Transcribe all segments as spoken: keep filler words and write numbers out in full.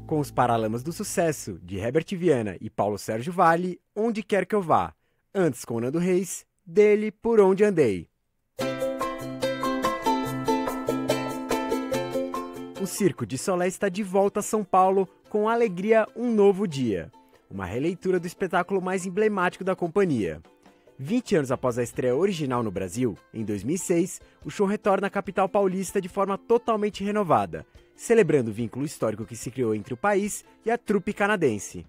Com os Paralamas do Sucesso, de Herbert Viana e Paulo Sérgio Vale, Onde Quer Que Eu Vá. Antes com Nando Reis, dele Por Onde Andei. O Circo de Solé está de volta a São Paulo com Alegria Um Novo Dia, uma releitura do espetáculo mais emblemático da companhia. vinte anos após a estreia original no Brasil, em dois mil e seis, o show retorna à capital paulista de forma totalmente renovada, celebrando o vínculo histórico que se criou entre o país e a trupe canadense.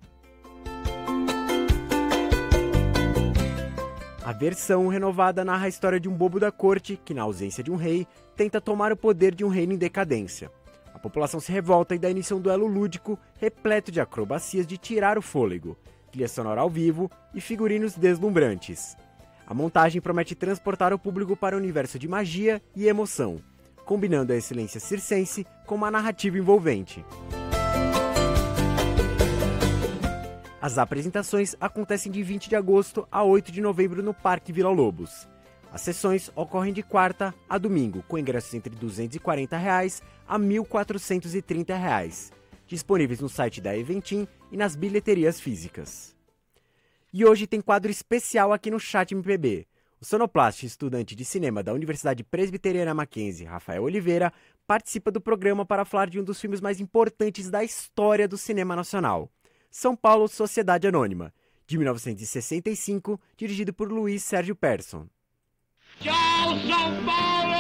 A versão renovada narra a história de um bobo da corte que, na ausência de um rei, tenta tomar o poder de um reino em decadência. A população se revolta e dá início a um duelo lúdico repleto de acrobacias de tirar o fôlego, trilha sonora ao vivo e figurinos deslumbrantes. A montagem promete transportar o público para o universo de magia e emoção, combinando a excelência circense com uma narrativa envolvente. As apresentações acontecem de vinte de agosto a oito de novembro no Parque Vila Lobos. As sessões ocorrem de quarta a domingo, com ingressos entre duzentos e quarenta reais a mil quatrocentos e trinta reais, disponíveis no site da Eventim e nas bilheterias físicas. E hoje tem quadro especial aqui no Chat M P B. O sonoplasta e estudante de cinema da Universidade Presbiteriana Mackenzie, Rafael Oliveira, participa do programa para falar de um dos filmes mais importantes da história do cinema nacional, São Paulo, Sociedade Anônima, de mil novecentos e sessenta e cinco, dirigido por Luiz Sérgio Persson. Tchau, São Paulo!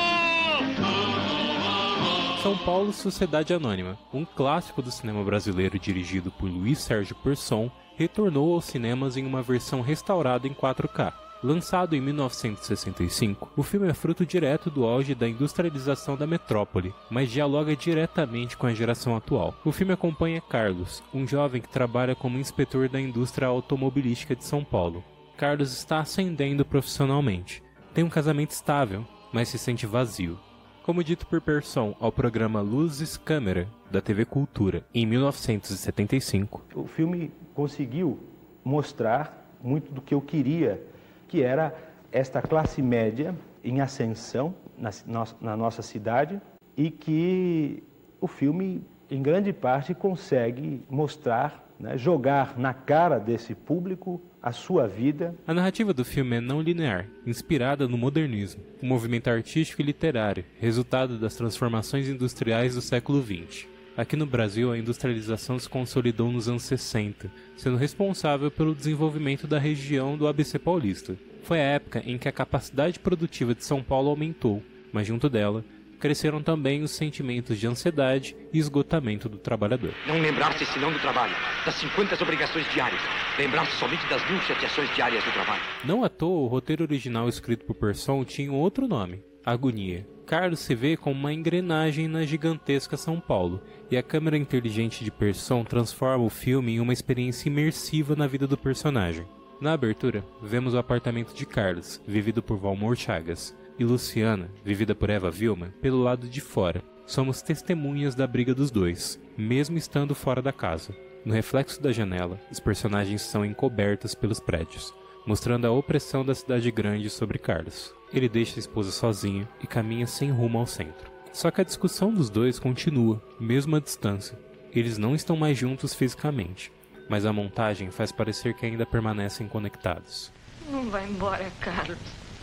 São Paulo, Sociedade Anônima, um clássico do cinema brasileiro dirigido por Luiz Sérgio Persson, retornou aos cinemas em uma versão restaurada em quatro K. Lançado em mil novecentos e sessenta e cinco, o filme é fruto direto do auge da industrialização da metrópole, mas dialoga diretamente com a geração atual. O filme acompanha Carlos, um jovem que trabalha como inspetor da indústria automobilística de São Paulo. Carlos está ascendendo profissionalmente, tem um casamento estável, mas se sente vazio. Como dito por Persson ao programa Luzes Câmera, da T V Cultura, em mil novecentos e setenta e cinco. O filme conseguiu mostrar muito do que eu queria, que era esta classe média em ascensão na, na nossa cidade e que o filme, em grande parte, consegue mostrar, né, jogar na cara desse público a sua vida. A narrativa do filme é não linear, inspirada no modernismo, um movimento artístico e literário, resultado das transformações industriais do século vinte. Aqui no Brasil, a industrialização se consolidou nos anos sessenta, sendo responsável pelo desenvolvimento da região do A B C paulista. Foi a época em que a capacidade produtiva de São Paulo aumentou, mas junto dela, cresceram também os sentimentos de ansiedade e esgotamento do trabalhador. Não lembrar-se senão do trabalho, das cinquenta obrigações diárias. Lembrar-se somente das mil chateações diárias do trabalho. Não à toa, o roteiro original escrito por Persson tinha um outro nome, Agonia. Carlos se vê como uma engrenagem na gigantesca São Paulo, e a câmera inteligente de Persson transforma o filme em uma experiência imersiva na vida do personagem. Na abertura, vemos o apartamento de Carlos, vivido por Valmor Chagas, e Luciana, vivida por Eva Vilma, pelo lado de fora. Somos testemunhas da briga dos dois, mesmo estando fora da casa. No reflexo da janela, os personagens são encobertos pelos prédios, mostrando a opressão da cidade grande sobre Carlos. Ele deixa a esposa sozinha e caminha sem rumo ao centro. Só que a discussão dos dois continua, mesmo à distância. Eles não estão mais juntos fisicamente, mas a montagem faz parecer que ainda permanecem conectados. Não vai embora, Carlos.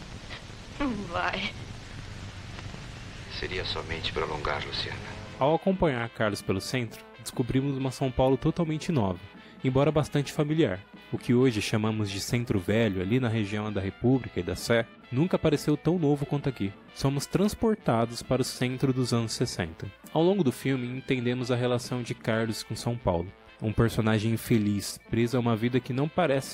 Não vai. Seria somente prolongar, Luciana. Ao acompanhar Carlos pelo centro, descobrimos uma São Paulo totalmente nova, embora bastante familiar. O que hoje chamamos de Centro Velho, ali na região da República e da Sé, nunca pareceu tão novo quanto aqui. Somos transportados para o centro dos anos sessenta. Ao longo do filme, entendemos a relação de Carlos com São Paulo. Um personagem infeliz, preso a uma vida que não parece